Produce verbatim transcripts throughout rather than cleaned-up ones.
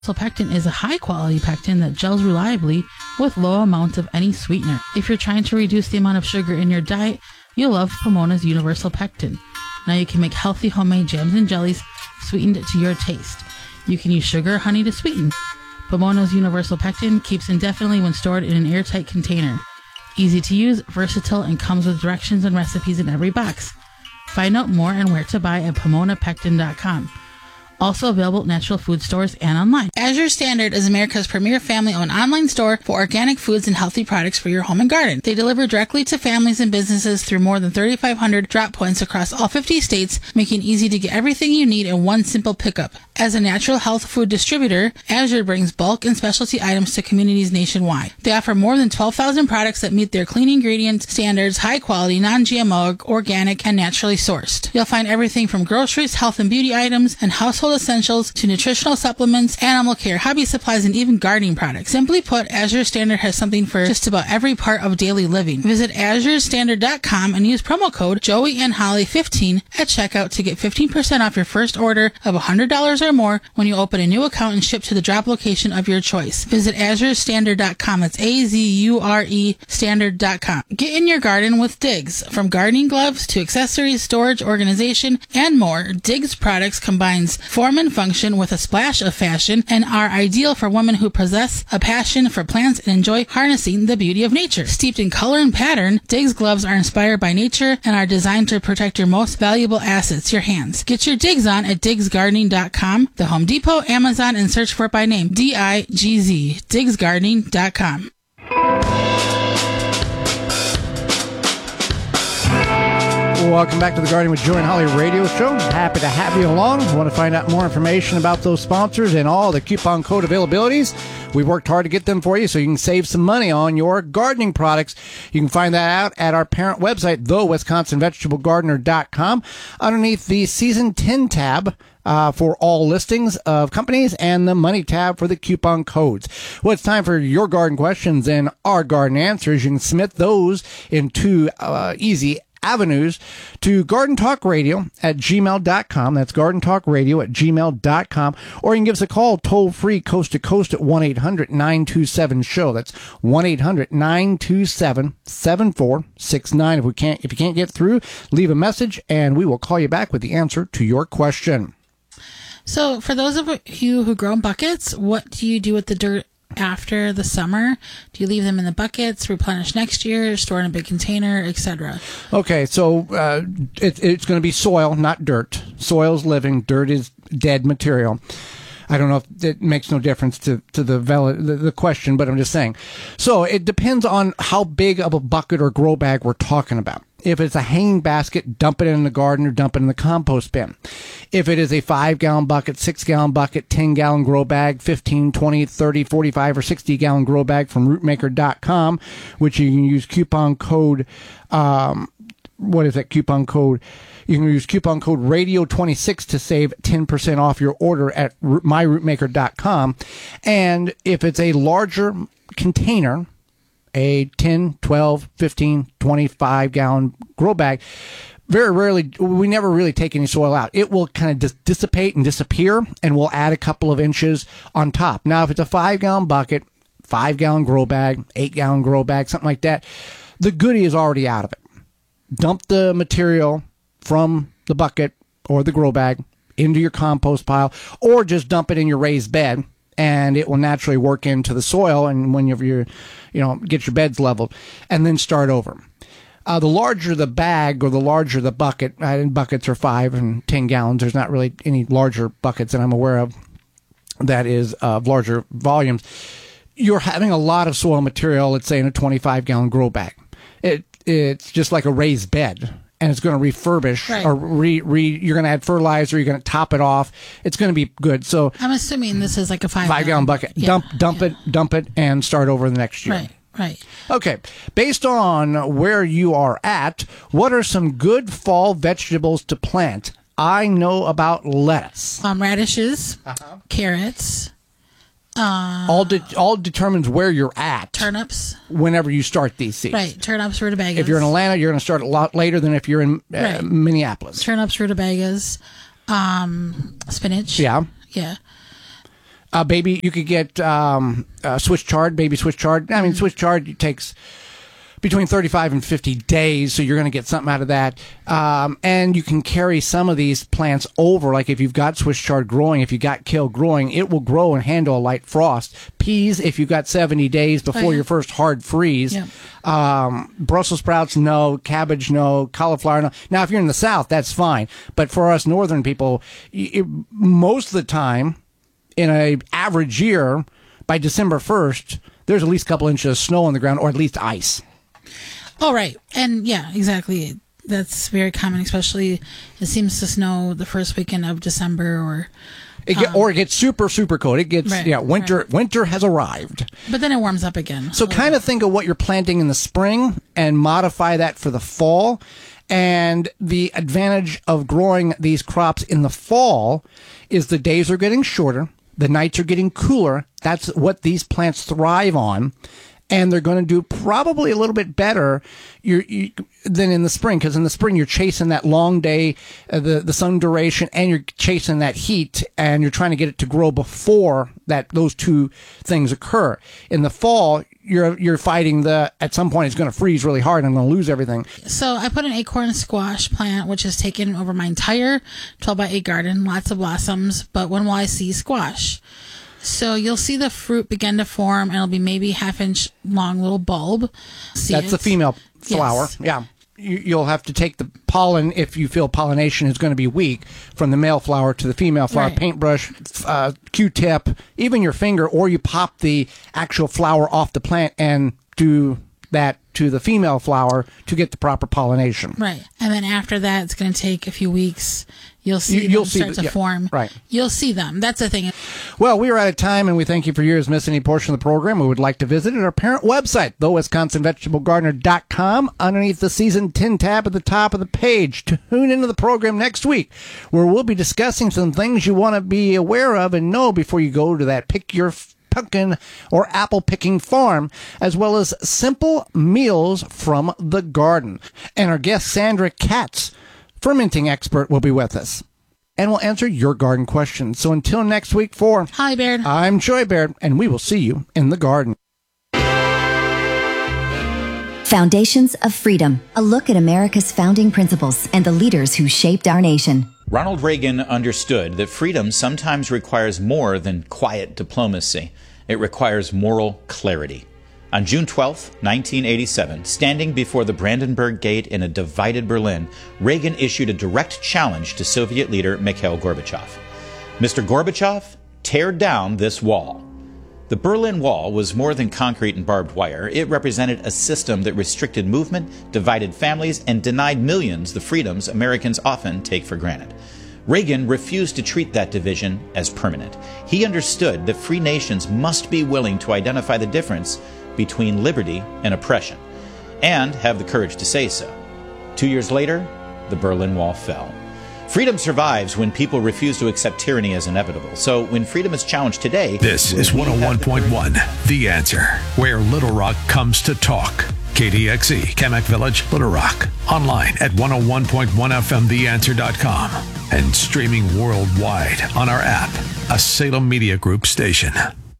Pectin is a high-quality pectin that gels reliably with low amounts of any sweetener. If you're trying to reduce the amount of sugar in your diet, you'll love Pomona's Universal Pectin. Now you can make healthy homemade jams and jellies sweetened to your taste. You can use sugar or honey to sweeten. Pomona's Universal Pectin keeps indefinitely when stored in an airtight container. Easy to use, versatile, and comes with directions and recipes in every box. Find out more and where to buy at pomona pectin dot com. Also available at natural food stores and online. Azure Standard is America's premier family-owned online store for organic foods and healthy products for your home and garden. They deliver directly to families and businesses through more than thirty-five hundred drop points across all fifty states, making it easy to get everything you need in one simple pickup. As a natural health food distributor, Azure brings bulk and specialty items to communities nationwide. They offer more than twelve thousand products that meet their clean ingredients standards, high quality, non-G M O, organic, and naturally sourced. You'll find everything from groceries, health and beauty items, and household essentials to nutritional supplements, animal care, hobby supplies, and even gardening products. Simply put, Azure Standard has something for just about every part of daily living. Visit azure standard dot com and use promo code Joey and Holly fifteen at checkout to get fifteen percent off your first order of one hundred dollars or more when you open a new account and ship to the drop location of your choice. Visit azure standard dot com. That's A Z U R E standard dot com. Get in your garden with Diggs. From gardening gloves to accessories, storage, organization, and more, Diggs products combines form and function with a splash of fashion and are ideal for women who possess a passion for plants and enjoy harnessing the beauty of nature. Steeped in color and pattern, Diggs gloves are inspired by nature and are designed to protect your most valuable assets, your hands. Get your Diggs on at diggs gardening dot com, the Home Depot, Amazon, and search for it by name, D I G Z, diggs gardening dot com. Welcome back to the Gardening with Joey and Holly radio show. Happy to have you along. Want to find out more information about those sponsors and all the coupon code availabilities? We worked hard to get them for you so you can save some money on your gardening products. You can find that out at our parent website, the wisconsin vegetable gardener dot com, underneath the Season ten tab. Uh, for all listings of companies and the money tab for the coupon codes. Well, it's time for your garden questions and our garden answers. You can submit those in two uh, easy avenues to Garden Talk Radio at gmail dot com. That's Garden Talk Radio at gmail dot com. Or you can give us a call toll free coast to coast at one eight hundred nine two seven show. That's one eight hundred nine two seven seven four six nine. If we can't, if you can't get through, leave a message and we will call you back with the answer to your question. So for those of you who grow in buckets, what do you do with the dirt after the summer? Do you leave them in the buckets, replenish next year, store in a big container, et cetera? Okay, so uh, it, it's going to be soil, not dirt. Soil's living, dirt is dead material. I don't know if it makes no difference to, to the, valid, the the question, but I'm just saying. So it depends on how big of a bucket or grow bag we're talking about. If it's a hanging basket, dump it in the garden or dump it in the compost bin. If it is a five-gallon bucket, six-gallon bucket, ten-gallon grow bag, fifteen, twenty, thirty, forty-five, or sixty-gallon grow bag from root maker dot com, which you can use coupon code, um, what is that coupon code? You can use coupon code radio twenty-six to save ten percent off your order at my root maker dot com. And if it's a larger container, a ten, twelve, fifteen, twenty-five gallon grow bag, very rarely, we never really take any soil out. It will kind of dis- dissipate and disappear, and we'll add a couple of inches on top. Now, if it's a five gallon bucket, five gallon grow bag, eight gallon grow bag, something like that, the goodie is already out of it. Dump the material from the bucket or the grow bag into your compost pile, or just dump it in your raised bed, and it will naturally work into the soil. And when you're, you know, get your beds leveled, and then start over. Uh, the larger the bag or the larger the bucket, uh, buckets are five and ten gallons. There's not really any larger buckets that I'm aware of that is of uh, larger volumes. You're having a lot of soil material, let's say in a twenty-five gallon grow bag. It it's just like a raised bed. And it's going to refurbish, right. or re, re, you're going to add fertilizer, you're going to top it off. It's going to be good. So I'm assuming this is like a five, five gallon bucket. Yeah, dump dump yeah. it, dump it, and start over the next year. Right, right. Okay. Based on where you are at, what are some good fall vegetables to plant? I know about lettuce. Um, radishes, uh-huh. carrots. Uh, all de- all determines where you're at. Turnips. Whenever you start these seeds. Right. Turnips, rutabagas. If you're in Atlanta, you're going to start a lot later than if you're in uh, right. Minneapolis. Turnips, rutabagas, um, spinach. Yeah. Yeah. Uh, baby, you could get um, uh, Swiss chard, baby Swiss chard. I mean, Swiss chard takes between thirty-five and fifty days, so you're going to get something out of that. Um, and you can carry some of these plants over, like if you've got Swiss chard growing, if you got kale growing, it will grow and handle a light frost. Peas, if you've got seventy days before oh, yeah. your first hard freeze. Yeah. Um, Brussels sprouts, no. Cabbage, no. Cauliflower, no. Now, if you're in the South, that's fine. But for us northern people, it, most of the time, in an average year, by December first, there's at least a couple inches of snow on the ground, or at least ice. Oh, right. And yeah, exactly. That's very common, especially it seems to snow the first weekend of December or... It get, um, or it gets super, super cold. It gets, right, yeah, winter right. winter has arrived. But then it warms up again. So kind of think of what you're planting in the spring and modify that for the fall. And the advantage of growing these crops in the fall is the days are getting shorter. The nights are getting cooler. That's what these plants thrive on. And they're going to do probably a little bit better you, you, than in the spring, because in the spring you're chasing that long day, uh, the the sun duration, and you're chasing that heat, and you're trying to get it to grow before that those two things occur. In the fall, you're you're fighting the at some point it's going to freeze really hard, and I'm going to lose everything. So I put an acorn squash plant, which has taken over my entire twelve by eight garden, lots of blossoms. But when will I see squash? So you'll see the fruit begin to form, and it'll be maybe half inch long little bulb. See That's it? the female flower. Yes. Yeah. You, you'll have to take the pollen, if you feel pollination is going to be weak, from the male flower to the female flower. Right. Paintbrush, uh, Q-tip, even your finger, or you pop the actual flower off the plant and do that to the female flower to get the proper pollination. Right. And then after that, it's going to take a few weeks. You'll see you, them you'll start see to the, yeah, form. Right. You'll see them. That's the thing. Well, we are out of time, and we thank you for yours missing any portion of the program. We would like to visit at our parent website, the wisconsin vegetable gardener dot com, underneath the Season ten tab at the top of the page. Tune into the program next week, where we'll be discussing some things you want to be aware of and know before you go to that pick your pumpkin or apple picking farm, as well as simple meals from the garden. And our guest, Sandra Katz, fermenting expert, will be with us, and we'll answer your garden questions. So until next week, for Hi, Baird. I'm Joy Baird, and we will see you in the garden. Foundations of Freedom, a look at America's founding principles and the leaders who shaped our nation. Ronald Reagan understood that freedom sometimes requires more than quiet diplomacy. It requires moral clarity. On June twelfth, nineteen eighty-seven, standing before the Brandenburg Gate in a divided Berlin, Reagan issued a direct challenge to Soviet leader Mikhail Gorbachev. Mister Gorbachev, tear down this wall. The Berlin Wall was more than concrete and barbed wire. It represented a system that restricted movement, divided families, and denied millions the freedoms Americans often take for granted. Reagan refused to treat that division as permanent. He understood that free nations must be willing to identify the difference between liberty and oppression, and have the courage to say so. Two years later, the Berlin Wall fell. Freedom survives when people refuse to accept tyranny as inevitable. So when freedom is challenged today... This is one oh one point one, The Answer, where Little Rock comes to talk. K D X E, Kamak Village, Little Rock. Online at one oh one point one F M the answer dot com. And streaming worldwide on our app, a Salem Media Group station.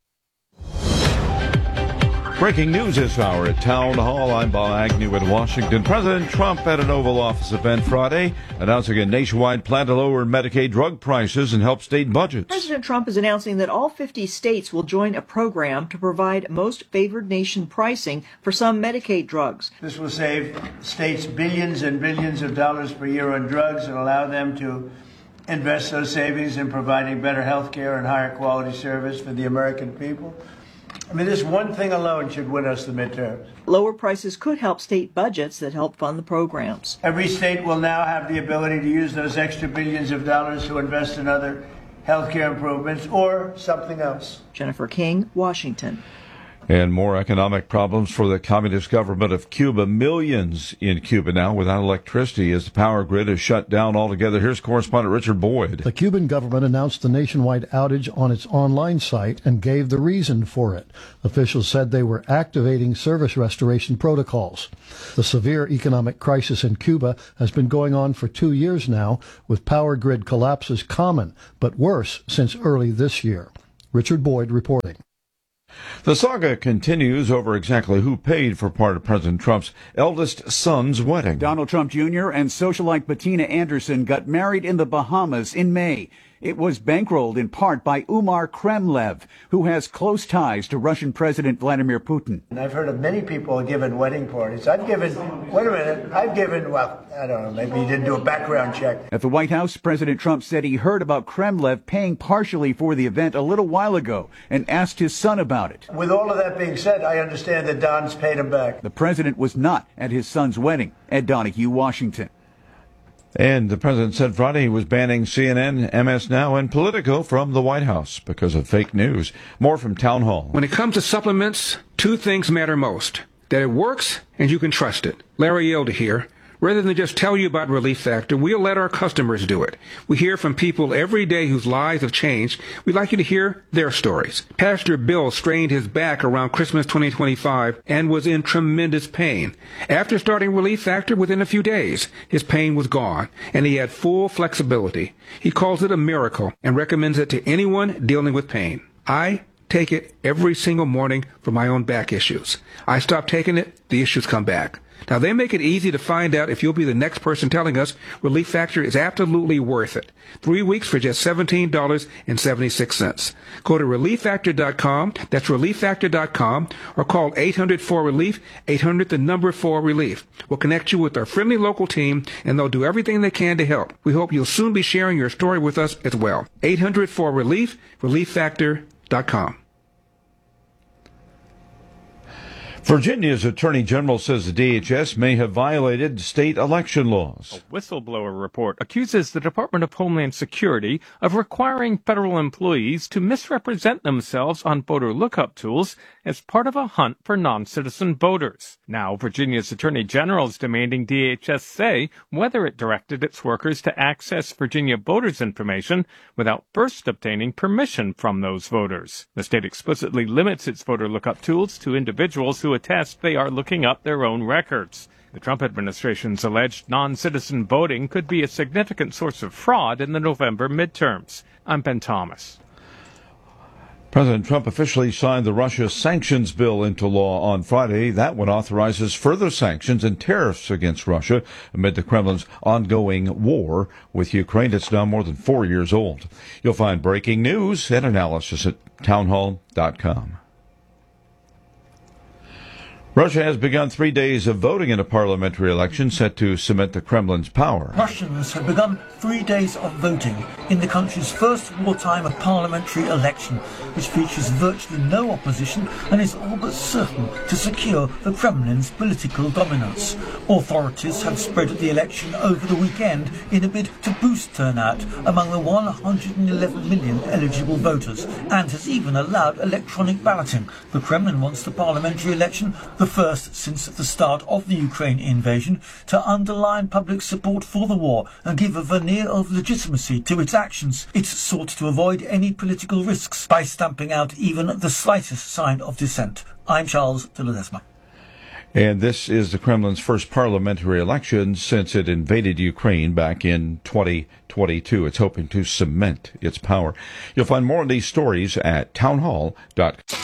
Breaking news this hour at Town Hall. I'm Bob Agnew in Washington. President Trump at an Oval Office event Friday announcing a nationwide plan to lower Medicaid drug prices and help state budgets. President Trump is announcing that all fifty states will join a program to provide most favored nation pricing for some Medicaid drugs. This will save states billions and billions of dollars per year on drugs and allow them to invest those savings in providing better health care and higher quality service for the American people. I mean, this one thing alone should win us the midterms. Lower prices could help state budgets that help fund the programs. Every state will now have the ability to use those extra billions of dollars to invest in other health care improvements or something else. Jennifer King, Washington. And more economic problems for the communist government of Cuba. Millions in Cuba now without electricity as the power grid is shut down altogether. Here's correspondent Richard Boyd. The Cuban government announced the nationwide outage on its online site and gave the reason for it. Officials said they were activating service restoration protocols. The severe economic crisis in Cuba has been going on for two years now, with power grid collapses common, but worse since early this year. Richard Boyd reporting. The saga continues over exactly who paid for part of President Trump's eldest son's wedding. Donald Trump Junior and socialite Bettina Anderson got married in the Bahamas in May. It was bankrolled in part by Umar Kremlev, who has close ties to Russian President Vladimir Putin. And I've heard of many people giving wedding parties. I've given, wait a minute, I've given, well, I don't know, maybe he didn't do a background check. At the White House, President Trump said he heard about Kremlev paying partially for the event a little while ago and asked his son about it. With all of that being said, I understand that Don's paid him back. The president was not at his son's wedding. Ed Donahue, Washington. And the president said Friday he was banning C N N, M S Now, and Politico from the White House because of fake news. More from Town Hall. When it comes to supplements, two things matter most. That it works and you can trust it. Larry Elder here. Rather than just tell you about Relief Factor, we'll let our customers do it. We hear from people every day whose lives have changed. We'd like you to hear their stories. Pastor Bill strained his back around Christmas twenty twenty-five and was in tremendous pain. After starting Relief Factor, within a few days, his pain was gone, and he had full flexibility. He calls it a miracle and recommends it to anyone dealing with pain. I take it every single morning for my own back issues. I stop taking it, the issues come back. Now, they make it easy to find out if you'll be the next person telling us Relief Factor is absolutely worth it. Three weeks for just seventeen dollars and seventy-six cents. Go to relief factor dot com, that's relief factor dot com, or call eight hundred four relief, eight hundred the number four relief. We'll connect you with our friendly local team, and they'll do everything they can to help. We hope you'll soon be sharing your story with us as well. eight hundred four relief, relief factor dot com. Virginia's Attorney General says the D H S may have violated state election laws. A whistleblower report accuses the Department of Homeland Security of requiring federal employees to misrepresent themselves on voter lookup tools as part of a hunt for non-citizen voters. Now, Virginia's Attorney General is demanding D H S say whether it directed its workers to access Virginia voters' information without first obtaining permission from those voters. The state explicitly limits its voter lookup tools to individuals who attest they are looking up their own records. The Trump administration's alleged non-citizen voting could be a significant source of fraud in the November midterms. I'm Ben Thomas. President Trump officially signed the Russia sanctions bill into law on Friday. That one authorizes further sanctions and tariffs against Russia amid the Kremlin's ongoing war with Ukraine. It's now more than four years old. You'll find breaking news and analysis at townhall dot com. Russia has begun three days of voting in a parliamentary election set to cement the Kremlin's power. Russians have begun three days of voting in the country's first wartime parliamentary election, which features virtually no opposition and is all but certain to secure the Kremlin's political dominance. Authorities have spread the election over the weekend in a bid to boost turnout among the one hundred eleven million eligible voters, and has even allowed electronic balloting. The Kremlin wants the parliamentary election, the first since the start of the Ukraine invasion, to underline public support for the war and give a veneer of legitimacy to its actions. It's sought to avoid any political risks by stamping out even the slightest sign of dissent. I'm Charles de Ledesma. And this is the Kremlin's first parliamentary election since it invaded Ukraine back in twenty twenty-two. It's hoping to cement its power. You'll find more of these stories at townhall dot com.